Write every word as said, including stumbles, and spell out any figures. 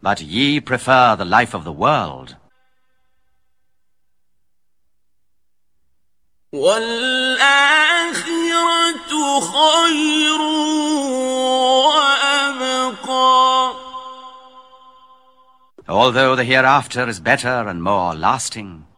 But ye prefer the life of the world. وَالْآخِرَةُ خَيْرٌ وَأَبْقَى. Although the hereafter is better and more lasting.